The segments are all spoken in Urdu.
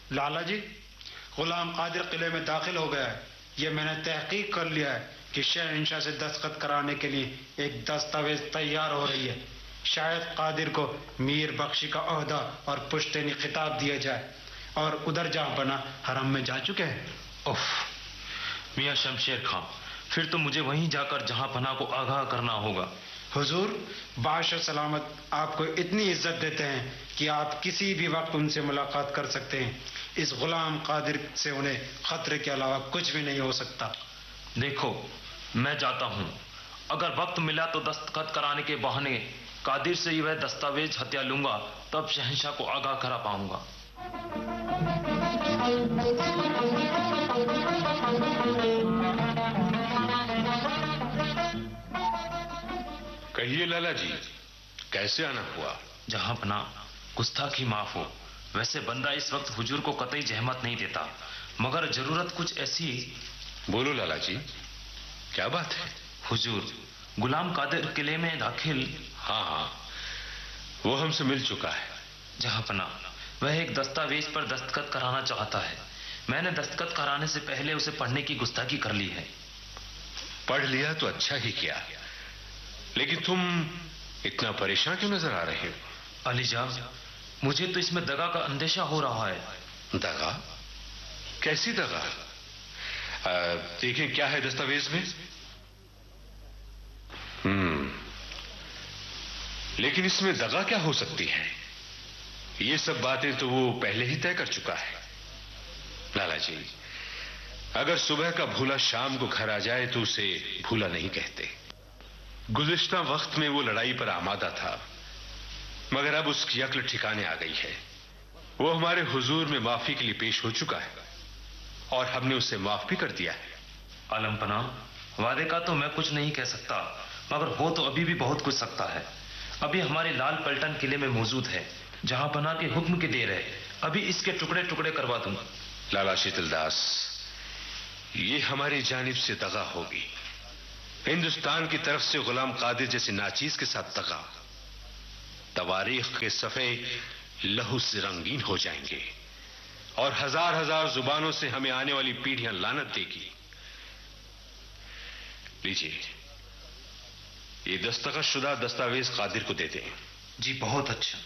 لالا جی، غلام قادر قلعے میں داخل ہو گیا ہے. یہ میں نے تحقیق کر لیا ہے کہ شہنشاہ سے دستخط کرانے کے لیے ایک دستاویز تیار ہو رہی ہے. شاید قادر کو میر بخشی کا عہدہ اور پشتینی خطاب دیا جائے. اور ادھر جہاں پناہ حرم میں جا چکے ہیں. اف میاں شمشیر خان، پھر تو مجھے وہیں جا کر جہاں پناہ کو آگاہ کرنا ہوگا. حضور، باش و سلامت آپ کو اتنی عزت دیتے ہیں کہ آپ کسی بھی وقت ان سے ملاقات کر سکتے ہیں. اس غلام قادر سے انہیں خطرے کے علاوہ کچھ بھی نہیں ہو سکتا. دیکھو، میں جاتا ہوں. اگر وقت ملا تو دستخط کرانے کے بہانے قادر سے یہ دستاویز ہتھیا لوں گا، تب شہنشاہ کو آگاہ کرا پاؤں گا. کہیے لالا جی، کیسے آنا ہوا؟ جہاں پناہ گستاخی معاف ہو. ویسے بندہ اس وقت حضور کو قطعی زحمت نہیں دیتا، مگر ضرورت کچھ ایسی. بولو لالا جی، کیا بات ہے؟ حضور، غلام قادر قلعے میں داخل. ہاں، وہ ہم سے مل چکا ہے. جہاں پناہ وہ ایک دستاویز پر دستخط کرانا چاہتا ہے. میں نے دستخط کرانے سے پہلے اسے پڑھنے کی گستاخی کر لی ہے. پڑھ لیا تو اچھا ہی کیا، لیکن تم اتنا پریشان کیوں نظر آ رہے ہو؟ علی جان، مجھے تو اس میں دغا کا اندیشہ ہو رہا ہے. دغا؟ کیسی دغا؟ دیکھیں کیا ہے دستاویز میں. لیکن اس میں دغا کیا ہو سکتی ہے؟ یہ سب باتیں تو وہ پہلے ہی طے کر چکا ہے. لالا جی، اگر صبح کا بھولا شام کو گھر آ جائے تو اسے بھولا نہیں کہتے. گزشتہ وقت میں وہ لڑائی پر آمادہ تھا، مگر اب اس کی عقل ٹھکانے آ گئی ہے. وہ ہمارے حضور میں معافی کے لیے پیش ہو چکا ہے اور ہم نے اسے معاف بھی کر دیا ہے. عالم پناہ، وعدے کا تو میں کچھ نہیں کہہ سکتا، مگر ہو تو ابھی بھی بہت کچھ سکتا ہے. ابھی ہمارے لال پلٹن قلعے میں موجود ہے. جہاں پناہ کے حکم کی دیر ہے، ابھی اس کے ٹکڑے ٹکڑے کروا دوں. لالا شیتل داس، یہ ہماری جانب سے دغا ہوگی. ہندوستان کی طرف سے غلام قادر جیسے ناچیز کے ساتھ دغا. تواریخ کے صفحے لہو سے رنگین ہو جائیں گے اور ہزار ہزار زبانوں سے ہمیں آنے والی پیڑھیاں لعنت دے گی. لیجیے، یہ دستخط شدہ دستاویز قادر کو دے دیں. جی بہت اچھا.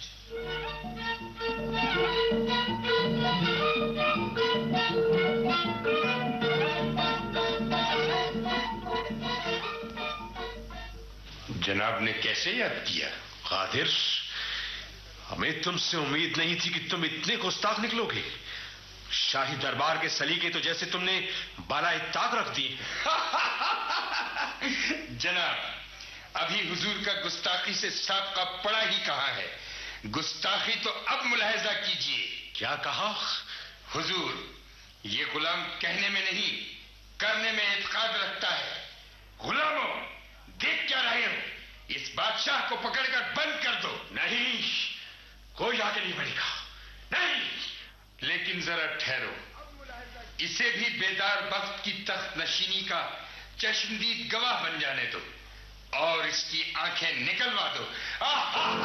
جناب نے کیسے یاد کیا؟ قادر، ہمیں تم سے امید نہیں تھی کہ تم اتنے گستاخ نکلو گے. شاہی دربار کے سلیقے تو جیسے تم نے بالائے طاق رکھ دی. جناب، ابھی حضور کا گستاخی سے سابقہ پڑا ہی کہاں ہے. گستاخی تو اب ملاحظہ کیجئے. کیا کہا؟ حضور، یہ غلام کہنے میں نہیں کرنے میں اعتقاد رکھتا ہے. غلاموں، دیکھ کیا رہے ہو؟ اس بادشاہ کو پکڑ کر بند کر دو. نہیں، کوئی آگے نہیں بڑھے گا. نہیں. لیکن ذرا ٹھہرو، اسے بھی بیدار بخت کی تخت نشینی کا چشمدید گواہ بن جانے دو اور اس کی آنکھیں نکلوا دو.